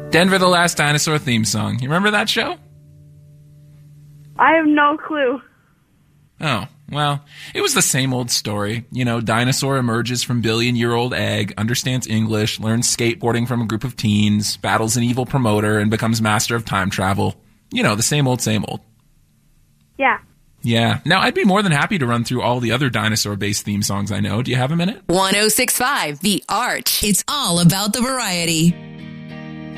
Denver the Last Dinosaur theme song. You remember that show? I have no clue. Oh, well, it was the same old story. You know, dinosaur emerges from billion-year-old egg, understands English, learns skateboarding from a group of teens, battles an evil promoter, and becomes master of time travel. You know, the same old, same old. Yeah. Yeah. Now, I'd be more than happy to run through all the other dinosaur-based theme songs I know. Do you have a minute? 106.5 The Arch. It's all about the variety.